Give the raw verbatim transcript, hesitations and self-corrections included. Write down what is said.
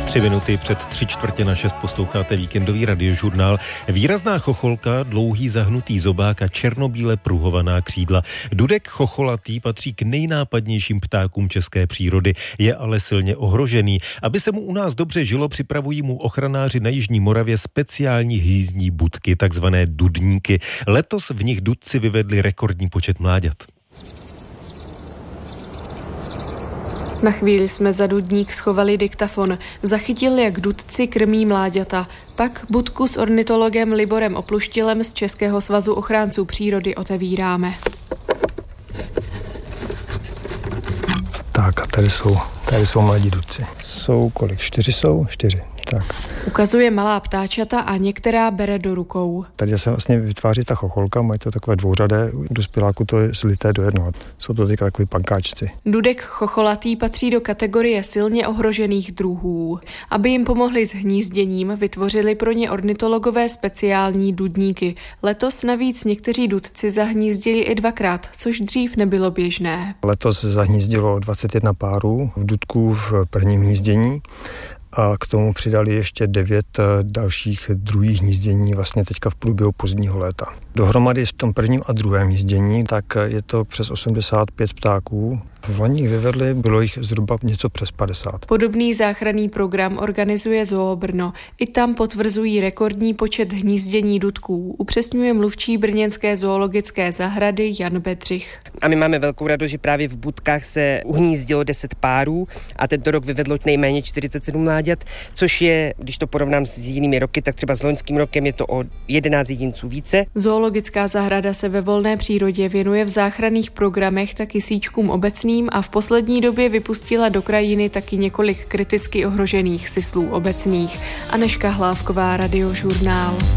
Tři minuty před tři čtvrtě na šest posloucháte víkendový radiožurnál. Výrazná chocholka, dlouhý zahnutý zobák a černobíle pruhovaná křídla. Dudek chocholatý patří k nejnápadnějším ptákům české přírody, je ale silně ohrožený. Aby se mu u nás dobře žilo, připravují mu ochranáři na jižní Moravě speciální hnízdní budky, takzvané dudníky. Letos v nich dudci vyvedli rekordní počet mláďat. Na chvíli jsme za dudník schovali diktafon. Zachytil, jak dudci krmí mláďata. Pak budku s ornitologem Liborem Opluštilem z Českého svazu ochránců přírody otevíráme. Tak a tady jsou, tady jsou mladí dudci. Jsou kolik? Čtyři jsou? Čtyři. Tak. Ukazuje malá ptáčata a některá bere do rukou. Tady se vlastně vytváří ta chocholka, mají to takové dvouřadé, u dospěláku to je slité do jednoho. Jsou to teďka takový pankáčci. Dudek chocholatý patří do kategorie silně ohrožených druhů. Aby jim pomohli s hnízděním, vytvořili pro ně ornitologové speciální dudníky. Letos navíc někteří dudci zahnízdili i dvakrát, což dřív nebylo běžné. Letos zahnízdilo dvacet jedna párů v dudků v prvním hnízdění. A k tomu přidali ještě devět dalších druhých hnízdění vlastně teďka v průběhu pozdního léta. Dohromady v tom prvním a druhém hnízdění tak je to přes osmdesát pět ptáků. V loni vyvedli, bylo jich zhruba něco přes padesát. Podobný záchranný program organizuje Zoo Brno. I tam potvrzují rekordní počet hnízdění dudků, upřesňuje mluvčí brněnské zoologické zahrady Jan Bedřich. A my máme velkou radost, že právě v budkách se uhnízdilo deset párů a tento rok vyvedlo nejméně čtyřicet sedm mláďat, což je, když to porovnám s jinými roky, tak třeba s loňským rokem je to o jedenáct jedinců více. Zoologická zahrada se ve volné přírodě věnuje v záchranných programech taky síčkům obecným a v poslední době vypustila do krajiny taky několik kriticky ohrožených syslů obecných. Anežka Hlávková, Radiožurnál.